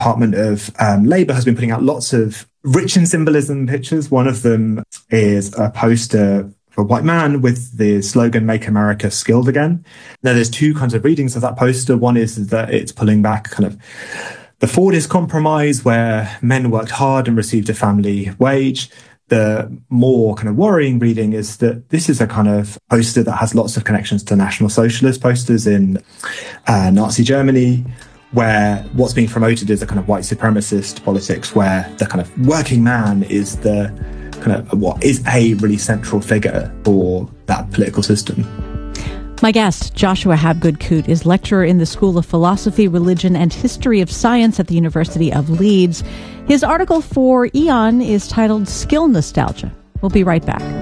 Department of Labour has been putting out lots of rich in symbolism pictures. One of them is a poster for a white man with the slogan, "Make America Skilled Again." Now, there's two kinds of readings of that poster. One is that it's pulling back kind of the Fordist compromise, where men worked hard and received a family wage. The more kind of worrying reading is that this is a kind of poster that has lots of connections to National Socialist posters in Nazi Germany, where what's being promoted is a kind of white supremacist politics, where the kind of working man is the kind of what is a really central figure for that political system. My guest, Joshua Habgood-Koot, is lecturer in the School of Philosophy, Religion and History of Science at the University of Leeds. His article for Aeon is titled Skill Nostalgia. We'll be right back.